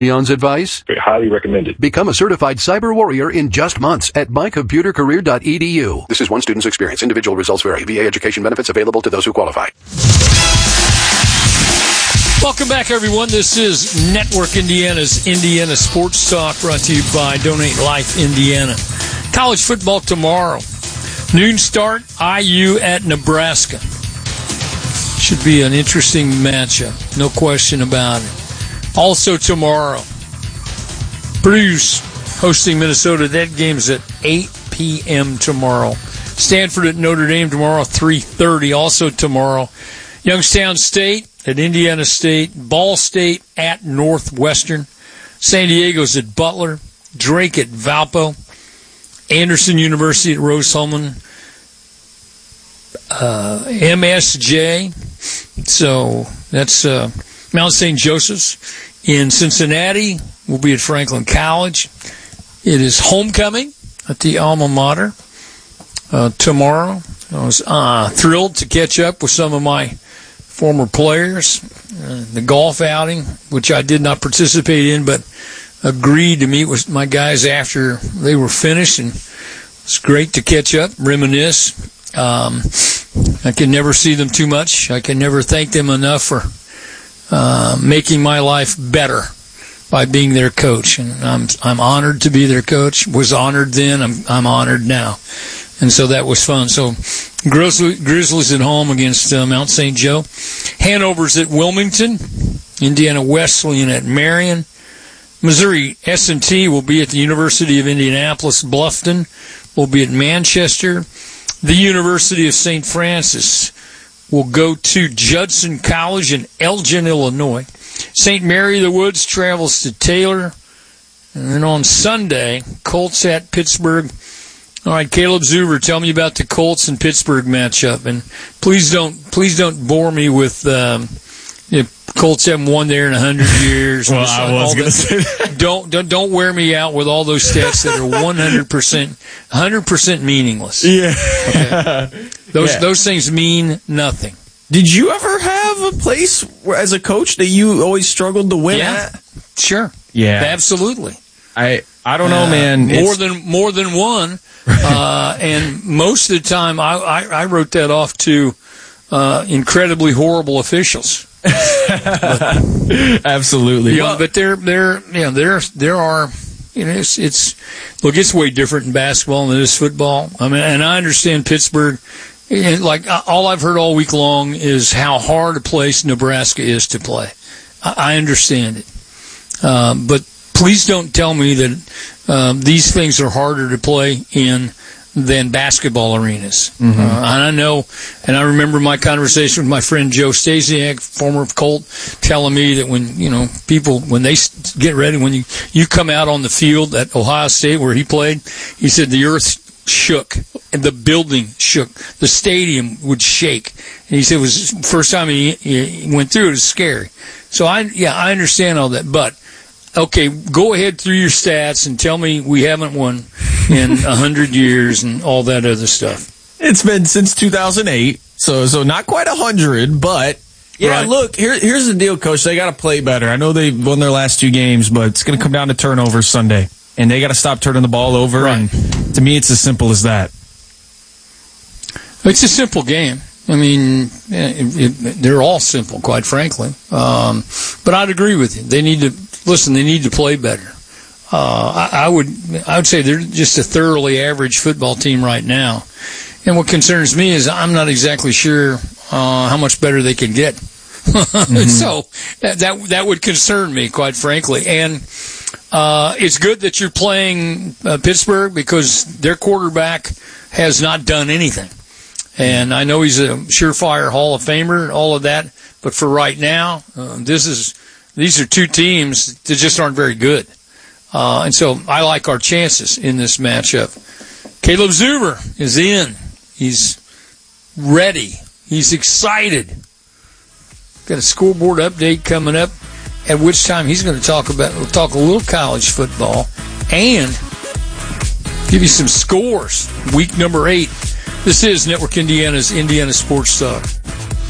Leon's advice? Highly recommended. Become a certified cyber warrior in just months at mycomputercareer.edu. This is one student's experience. Individual results vary. VA education benefits available to those who qualify. Welcome back, everyone. This is Network Indiana's Indiana Sports Talk, brought to you by Donate Life Indiana. College football tomorrow. Noon start, IU at Nebraska. Should be an interesting matchup, no question about it. Also tomorrow, Purdue's hosting Minnesota. That game's at 8 p.m. tomorrow. Stanford at Notre Dame tomorrow, 3:30. Also tomorrow, Youngstown State at Indiana State. Ball State at Northwestern. San Diego's at Butler. Drake at Valpo. Anderson University at Rose-Hulman. MSJ. So that's Mount St. Joseph's. In Cincinnati, we'll be at Franklin College. It is homecoming at the alma mater tomorrow. I was thrilled to catch up with some of my former players. The golf outing, which I did not participate in, but agreed to meet with my guys after they were finished, and it's great to catch up, reminisce. I can never see them too much. I can never thank them enough for making my life better by being their coach, and I'm honored to be their coach. Was honored then. I'm honored now, and so that was fun. So Grizzlies at home against Mount St. Joe. Hanover's at Wilmington. Indiana Wesleyan at Marion. Missouri S&T will be at the University of Indianapolis. Bluffton will be at Manchester. The University of St. Francis will go to Judson College in Elgin, Illinois. St. Mary of the Woods travels to Taylor. And then on Sunday, Colts at Pittsburgh. All right, Caleb Zuber, tell me about the Colts and Pittsburgh matchup. And please don't bore me with Colts haven't won there in 100 years. Well, I was going to say that. Don't wear me out with all those stats that are 100% meaningless. Yeah. Okay. Those things mean nothing. Did you ever have a place where, as a coach, that you always struggled to win at? Sure. Yeah. Absolutely. I don't know, man. More than one. And most of the time, I wrote that off to incredibly horrible officials. Absolutely. Yeah, but there are, it's way different in basketball than it is football. I mean, and I understand Pittsburgh. Like all I've heard all week long is how hard a place Nebraska is to play. I understand it, but please don't tell me that these things are harder to play in than basketball arenas. Mm-hmm. And I know, and I remember my conversation with my friend Joe Stasiak, former Colt, telling me that when they get ready, when you come out on the field at Ohio State where he played, he said the earth shook and the building shook, the stadium would shake. And he said it was the first time he went through it, was scary. So I understand all that, but okay, go ahead through your stats and tell me we haven't won in 100 years and all that other stuff. It's been since 2008, so not quite 100, but yeah. Right. Look, here's the deal, Coach. They got to play better. I know they won their last 2 games, but it's going to come down to turnovers Sunday, and they got to stop turning the ball over. Right. And to me, it's as simple as that. It's a simple game. I mean, they're all simple, quite frankly. But I'd agree with you. They need to play better. I would say they're just a thoroughly average football team right now. And what concerns me is I'm not exactly sure how much better they can get. Mm-hmm. So that would concern me, quite frankly. And it's good that you're playing Pittsburgh because their quarterback has not done anything. And I know he's a surefire Hall of Famer and all of that, but for right now, these are 2 teams that just aren't very good. And so I like our chances in this matchup. Caleb Zuber is in. He's ready. He's excited. Got a scoreboard update coming up, at which time he's going to talk a little college football and give you some scores. Week number 8. This is Network Indiana's Indiana Sports Talk.